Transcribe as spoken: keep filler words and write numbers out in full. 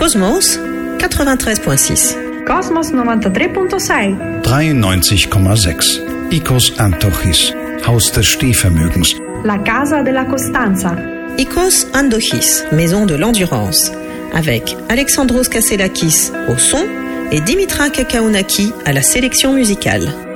Cosmos quatre-vingt-treize virgule six. Cosmos novantatré virgule sei. dreiundneunzig Komma sechs. Ikos Antochis, Haus des Stehvermögens. La Casa della Costanza. Ikos Andochis, Maison de l'Endurance, avec Alexandros Kasselakis au son et Dimitra Kakaounaki à la sélection musicale.